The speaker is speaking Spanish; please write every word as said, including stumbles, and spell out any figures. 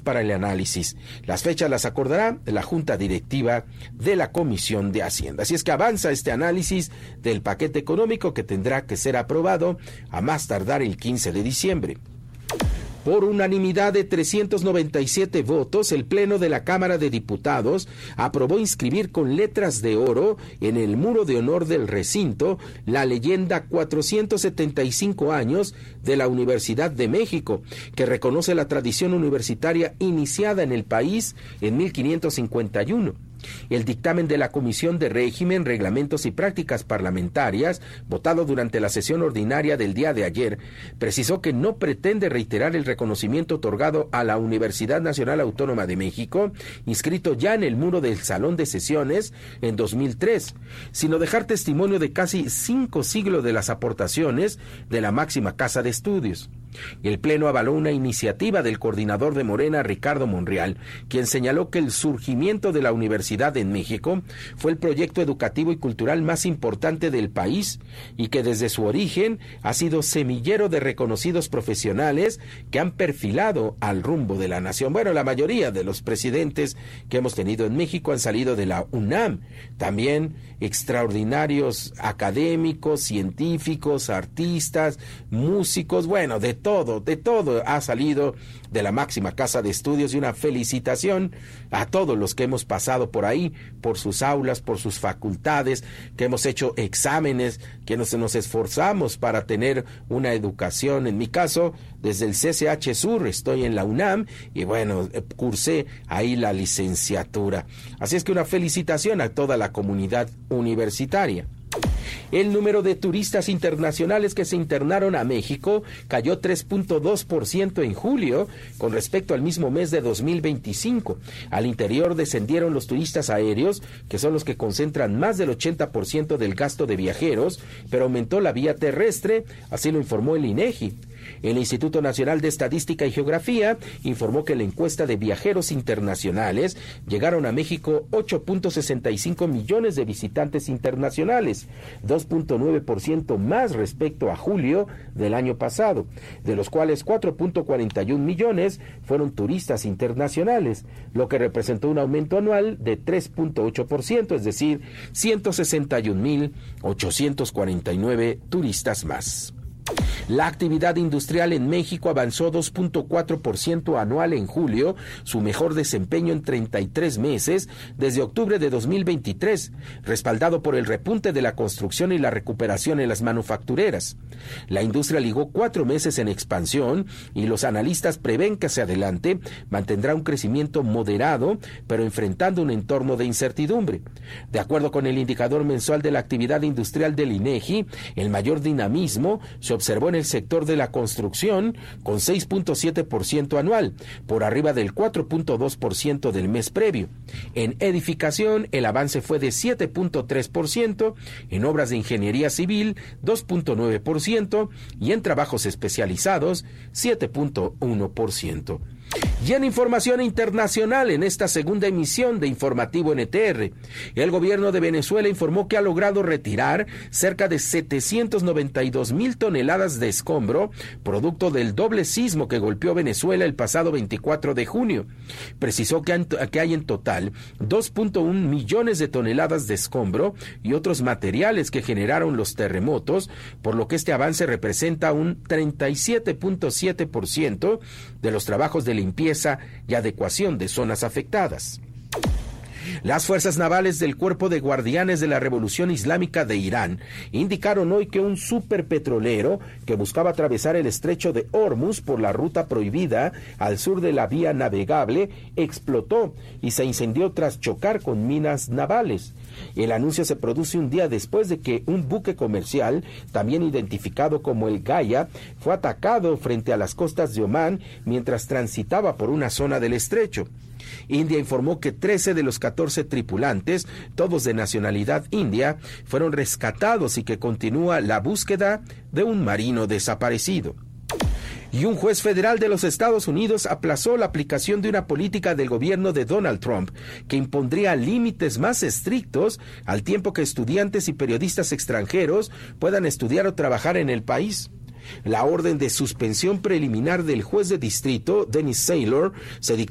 para el análisis. Las fechas las acordará la Junta Directiva de la Comisión de Hacienda. Así es que avanza este análisis del paquete económico que tendrá que ser aprobado a más tardar el quince de diciembre. Por unanimidad de trescientos noventa y siete votos, el Pleno de la Cámara de Diputados aprobó inscribir con letras de oro en el muro de honor del recinto la leyenda cuatrocientos setenta y cinco años de la Universidad de México, que reconoce la tradición universitaria iniciada en el país en mil quinientos cincuenta y uno. El dictamen de la Comisión de Régimen, Reglamentos y Prácticas Parlamentarias, votado durante la sesión ordinaria del día de ayer, precisó que no pretende reiterar el reconocimiento otorgado a la Universidad Nacional Autónoma de México, inscrito ya en el muro del Salón de Sesiones en dos mil tres, sino dejar testimonio de casi cinco siglos de las aportaciones de la máxima casa de estudios. El Pleno avaló una iniciativa del coordinador de Morena, Ricardo Monreal, quien señaló que el surgimiento de la universidad en México fue el proyecto educativo y cultural más importante del país y que desde su origen ha sido semillero de reconocidos profesionales que han perfilado al rumbo de la nación. Bueno, la mayoría de los presidentes que hemos tenido en México han salido de la UNAM, también extraordinarios académicos, científicos, artistas, músicos, bueno, de todo, de todo ha salido de la máxima casa de estudios, y una felicitación a todos los que hemos pasado por ahí, por sus aulas, por sus facultades, que hemos hecho exámenes, que nos, nos esforzamos para tener una educación. En mi caso, desde el C C H Sur, estoy en la UNAM y bueno, cursé ahí la licenciatura. Así es que una felicitación a toda la comunidad universitaria. El número de turistas internacionales que se internaron a México cayó tres punto dos por ciento en julio con respecto al mismo mes de dos mil veinticinco. Al interior descendieron los turistas aéreos, que son los que concentran más del ochenta por ciento del gasto de viajeros, pero aumentó la vía terrestre, así lo informó el INEGI. El Instituto Nacional de Estadística y Geografía informó que la encuesta de viajeros internacionales llegaron a México ocho punto sesenta y cinco millones de visitantes internacionales, dos punto nueve por ciento más respecto a julio del año pasado, de los cuales cuatro punto cuarenta y un millones fueron turistas internacionales, lo que representó un aumento anual de tres punto ocho por ciento, es decir, ciento sesenta y un mil ochocientos cuarenta y nueve turistas más. La actividad industrial en México avanzó dos punto cuatro por ciento anual en julio, su mejor desempeño en treinta y tres meses desde octubre de dos mil veintitrés, respaldado por el repunte de la construcción y la recuperación en las manufactureras. La industria ligó cuatro meses en expansión y los analistas prevén que hacia adelante mantendrá un crecimiento moderado, pero enfrentando un entorno de incertidumbre. De acuerdo con el indicador mensual de la actividad industrial del INEGI, el mayor dinamismo se observó en el sector de la construcción con seis punto siete por ciento anual, por arriba del cuatro punto dos por ciento del mes previo. En edificación, el avance fue de siete punto tres por ciento, en obras de ingeniería civil dos punto nueve por ciento y en trabajos especializados siete punto uno por ciento. Y en información internacional, en esta segunda emisión de Informativo N T R, el gobierno de Venezuela informó que ha logrado retirar cerca de setecientos noventa y dos mil toneladas de escombro, producto del doble sismo que golpeó Venezuela el pasado veinticuatro de junio. Precisó que hay, que hay en total dos punto uno millones de toneladas de escombro y otros materiales que generaron los terremotos, por lo que este avance representa un treinta y siete punto siete por ciento de los trabajos de limpieza y adecuación de zonas afectadas. Las fuerzas navales del Cuerpo de Guardianes de la Revolución Islámica de Irán indicaron hoy que un superpetrolero que buscaba atravesar el estrecho de Hormuz por la ruta prohibida al sur de la vía navegable explotó y se incendió tras chocar con minas navales. El anuncio se produce un día después de que un buque comercial, también identificado como el Gaia, fue atacado frente a las costas de Omán mientras transitaba por una zona del estrecho. India informó que trece de los catorce tripulantes, todos de nacionalidad india, fueron rescatados y que continúa la búsqueda de un marino desaparecido. Y un juez federal de los Estados Unidos aplazó la aplicación de una política del gobierno de Donald Trump que impondría límites más estrictos al tiempo que estudiantes y periodistas extranjeros puedan estudiar o trabajar en el país. La orden de suspensión preliminar del juez de distrito, Dennis Saylor, se dictó